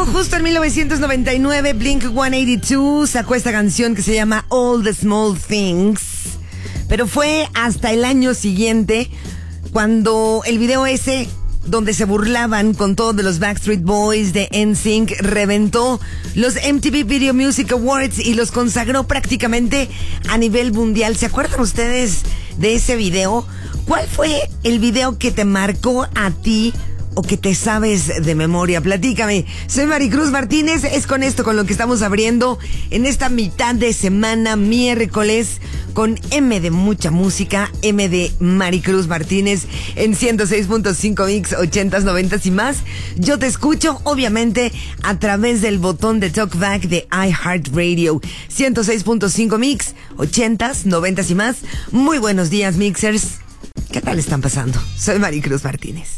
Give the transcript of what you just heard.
justo en 1999, Blink-182 sacó esta canción que se llama All the Small Things. Pero fue hasta el año siguiente cuando el video ese donde se burlaban con todos de los Backstreet Boys, de NSYNC, reventó los MTV Video Music Awards y los consagró prácticamente a nivel mundial. ¿Se acuerdan ustedes de ese video? ¿Cuál fue el video que te marcó a ti o que te sabes de memoria? Platícame. Soy Maricruz Martínez. Es con esto con lo que estamos abriendo en esta mitad de semana, miércoles, con M de mucha música, M de Maricruz Martínez en 106.5 Mix, 80s, 90s y más. Yo te escucho, obviamente, a través del botón de Talkback de iHeartRadio. 106.5 Mix, 80s, 90s y más. Muy buenos días, Mixers. ¿Qué tal están pasando? Soy Maricruz Martínez.